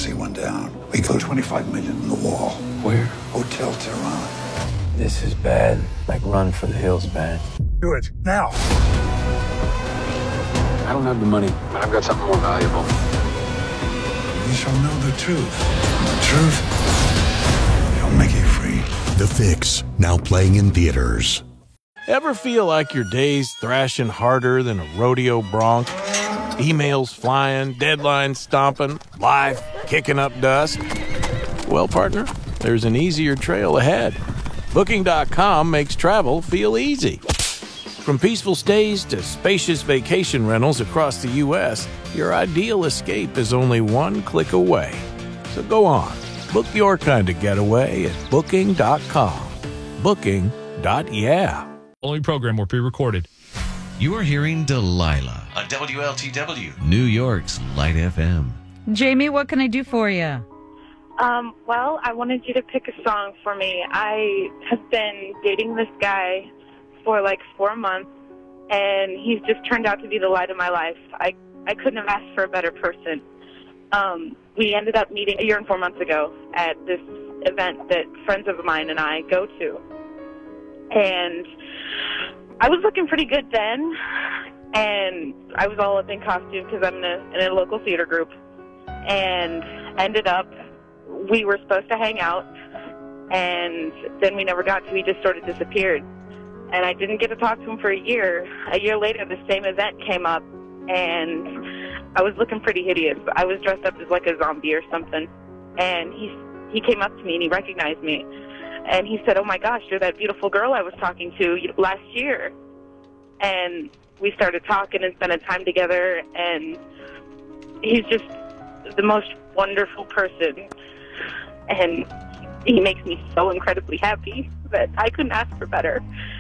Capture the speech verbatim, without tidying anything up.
embassy went down. We put twenty-five million in the wall. Where? Hotel Tehran. This is bad. Like run for the hills bad. Do it, now. I don't have the money, but I've got something more valuable. You shall know the truth. And the truth shall make you free. The Fix, now playing in theaters. Ever feel like your day's thrashing harder than a rodeo bronc? Emails flying, deadlines stomping, life kicking up dust? Well, partner, there's an easier trail ahead. Booking dot com makes travel feel easy. From peaceful stays to spacious vacation rentals across the U S, your ideal escape is only one click away. So go on, book your kind of getaway at Booking dot com. Booking. Yeah. Following program will be recorded. You are hearing Delilah on W L T W, New York's Light F M. Jamie, what can I do for you? Um, well, I wanted you to pick a song for me. I have been dating this guy for like four months, and he's just turned out to be the light of my life. I, I couldn't have asked for a better person. Um, we ended up meeting a year and four months ago at this event that friends of mine and I go to. And I was looking pretty good then, and I was all up in costume because I'm in a, in a local theater group, and ended up, we were supposed to hang out, and then we never got to. He just sort of disappeared, and I didn't get to talk to him for a year. A year later, the same event came up, and I was looking pretty hideous. I was dressed up as like a zombie or something, and he he came up to me and he recognized me. And he said, "Oh my gosh, you're that beautiful girl I was talking to last year." And we started talking and spending time together, and he's just the most wonderful person. And he makes me so incredibly happy that I couldn't ask for better.